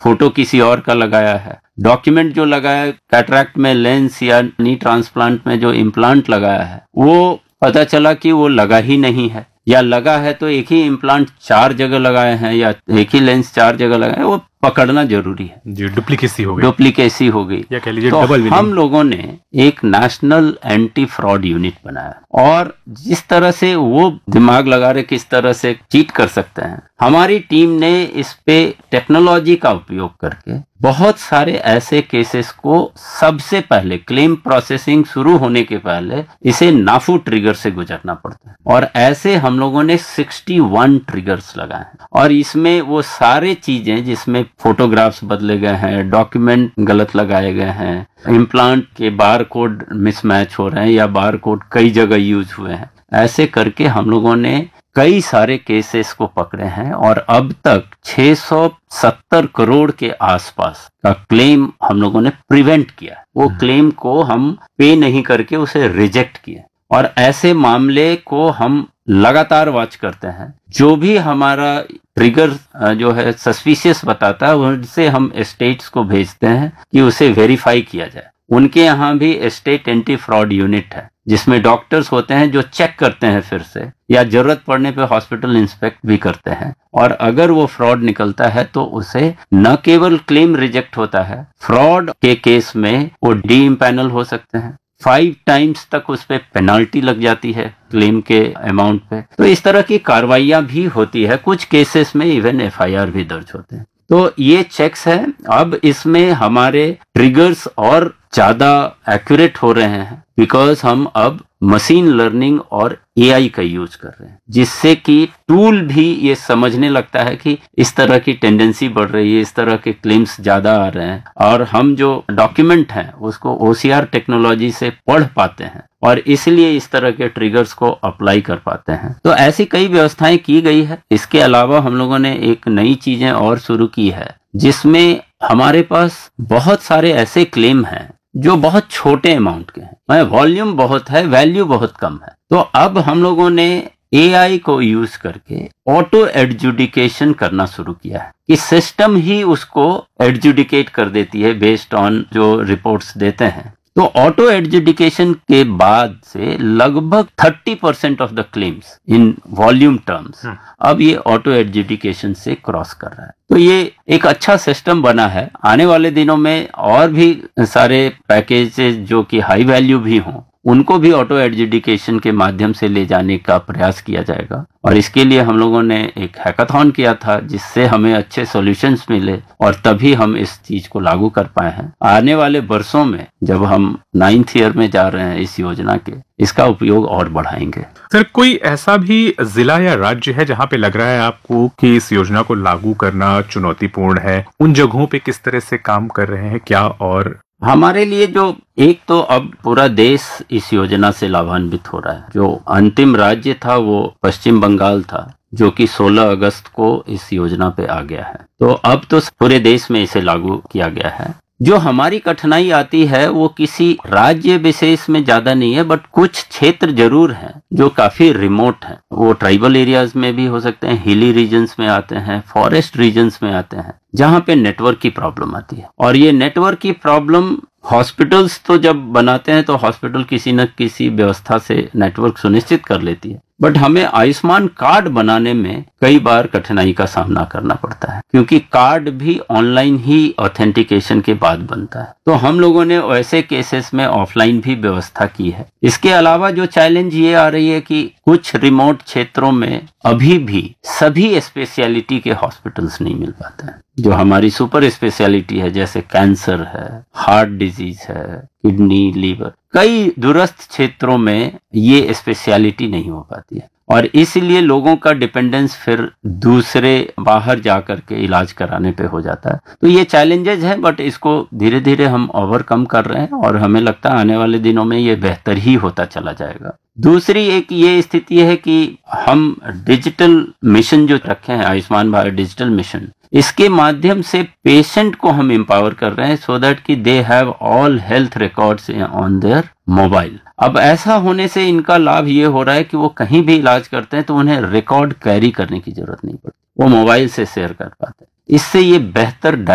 Photo किसी और का लगाया है, डॉक्यूमेंट जो लगाया कैटरैक्ट में लेंस या नी ट्रांसप्लांट में जो इम्प्लांट लगाया है वो पता चला कि वो लगा ही नहीं है, या लगा है तो एक ही इम्प्लांट 4 जगह लगाए हैं या एक ही लेंस 4 जगह लगाए हैं, वो पकड़ना जरूरी है जी। डुप्लीकेसी हो गई या कह लीजिए तो डबल। हम लोगों ने एक नेशनल एंटी फ्रॉड यूनिट बनाया और जिस तरह से वो दिमाग लगा रहे किस तरह से चीट कर सकते हैं, हमारी टीम ने इस पे टेक्नोलॉजी का उपयोग करके बहुत सारे ऐसे केसेस को सबसे पहले क्लेम प्रोसेसिंग शुरू होने के पहले इसे नाफू ट्रिगर से गुजरना पड़ता है और ऐसे हम लोगों ने 61 ट्रिगर्स लगाए हैं और इसमें वो सारे चीजें जिसमें फोटोग्राफ्स बदले गए हैं, डॉक्यूमेंट गलत लगाए गए हैं, इम्प्लांट के बार कोड मिसमैच हो रहे हैं या बार कोड कई जगह यूज हुए हैं, ऐसे करके हम लोगों ने कई सारे केसेस को पकड़े हैं और अब तक 670 करोड़ के आसपास का क्लेम हम लोगों ने प्रिवेंट किया। वो क्लेम को हम पे नहीं करके उसे रिजेक्ट किया और ऐसे मामले को हम लगातार वॉच करते हैं। जो भी हमारा ट्रिगर जो है सस्पिशियस बताता है उनसे हम स्टेट्स को भेजते हैं कि उसे वेरीफाई किया जाए। उनके यहाँ भी स्टेट एंटी फ्रॉड यूनिट है जिसमें डॉक्टर्स होते हैं जो चेक करते हैं फिर से या जरूरत पड़ने पे हॉस्पिटल इंस्पेक्ट भी करते हैं और अगर वो फ्रॉड निकलता है तो उसे न केवल क्लेम रिजेक्ट होता है, फ्रॉड के केस में वो डी इम्पैनल हो सकते हैं, 5 टाइम्स तक उस पे पेनाल्टी लग जाती है क्लेम के अमाउंट पे। तो इस तरह की कार्रवाइयां भी होती है, कुछ केसेस में इवन FIR भी दर्ज होते हैं। तो ये चेक्स है। अब इसमें हमारे ट्रिगर्स और ज्यादा एक्यूरेट हो रहे हैं बिकॉज हम अब मशीन लर्निंग और AI का यूज कर रहे हैं जिससे कि टूल भी ये समझने लगता है कि इस तरह की टेंडेंसी बढ़ रही है, इस तरह के क्लेम्स ज्यादा आ रहे हैं और हम जो डॉक्यूमेंट हैं उसको OCR टेक्नोलॉजी से पढ़ पाते हैं और इसलिए इस तरह के ट्रिगर्स को अप्लाई कर पाते हैं। तो ऐसी कई व्यवस्थाएं की गई है। इसके अलावा हम लोगों ने एक नई चीजें और शुरू की है जिसमें हमारे पास बहुत सारे ऐसे क्लेम हैं जो बहुत छोटे अमाउंट के हैं, वॉल्यूम बहुत है, वैल्यू बहुत कम है। तो अब हम लोगों ने AI को यूज करके ऑटो एडजुडिकेशन करना शुरू किया है कि सिस्टम ही उसको एडजुडिकेट कर देती है बेस्ड ऑन जो रिपोर्ट्स देते हैं। तो ऑटो एडजुडिकेशन के बाद से लगभग 30% of the claims in volume terms अब ये ऑटो एडजुडिकेशन से क्रॉस कर रहा है। तो ये एक अच्छा सिस्टम बना है। आने वाले दिनों में और भी सारे पैकेजेस जो कि हाई वैल्यू भी हों उनको भी ऑटो एडजुडिकेशन के माध्यम से ले जाने का प्रयास किया जाएगा और इसके लिए हम लोगों ने एक हैकाथॉन किया था जिससे हमें अच्छे सॉल्यूशंस मिले और तभी हम इस चीज को लागू कर पाए हैं। आने वाले वर्षों में जब हम 9th ईयर में जा रहे हैं इस योजना के, इसका उपयोग और बढ़ाएंगे। सर, कोई ऐसा भी जिला या राज्य है जहाँ पे लग रहा है आपको कि इस योजना को लागू करना चुनौतीपूर्ण है? उन जगहों पे किस तरह से काम कर रहे हैं क्या? और हमारे लिए जो एक तो अब पूरा देश इस योजना से लाभान्वित हो रहा है। जो अंतिम राज्य था वो पश्चिम बंगाल था जो कि 16 अगस्त को इस योजना पे आ गया है। तो अब तो पूरे देश में इसे लागू किया गया है। जो हमारी कठिनाई आती है वो किसी राज्य विशेष में ज्यादा नहीं है, बट कुछ क्षेत्र जरूर हैं जो काफी रिमोट हैं। वो ट्राइबल एरियाज में भी हो सकते हैं, हिली रीजन्स में आते हैं, फॉरेस्ट रीजन्स में आते हैं, जहां पे नेटवर्क की प्रॉब्लम आती है। और ये नेटवर्क की प्रॉब्लम हॉस्पिटल्स तो जब बनाते हैं तो हॉस्पिटल किसी न किसी व्यवस्था से नेटवर्क सुनिश्चित कर लेती है, बट हमें आयुष्मान कार्ड बनाने में कई बार कठिनाई का सामना करना पड़ता है क्योंकि कार्ड भी ऑनलाइन ही ऑथेंटिकेशन के बाद बनता है। तो हम लोगों ने वैसे केसेस में ऑफलाइन भी व्यवस्था की है। इसके अलावा जो चैलेंज ये आ रही है कि कुछ रिमोट क्षेत्रों में अभी भी सभी स्पेशलिटी के हॉस्पिटल्स नहीं मिल पाते हैं। जो हमारी सुपर स्पेशलिटी है जैसे कैंसर है, हार्ट डिजीज है, किडनी, लीवर, कई दूरस्थ क्षेत्रों में ये स्पेशलिटी नहीं हो पाती है और इसलिए लोगों का डिपेंडेंस फिर दूसरे बाहर जाकर के इलाज कराने पे हो जाता है। तो ये चैलेंजेस हैं, बट इसको धीरे धीरे हम ओवरकम कर रहे हैं और हमें लगता है आने वाले दिनों में ये बेहतर ही होता चला जाएगा। दूसरी एक ये स्थिति है कि हम डिजिटल मिशन जो रखे हैं, आयुष्मान भारत डिजिटल मिशन, इसके माध्यम से पेशेंट को हम एम्पावर कर रहे हैं सो दैट कि they have all health records on their mobile. अब ऐसा होने से इनका लाभ ये हो रहा है कि वो कहीं भी इलाज करते हैं तो उन्हें रिकॉर्ड कैरी करने की जरूरत नहीं पड़ती, वो मोबाइल से शेयर कर पाते हैं। इससे ये बेहतर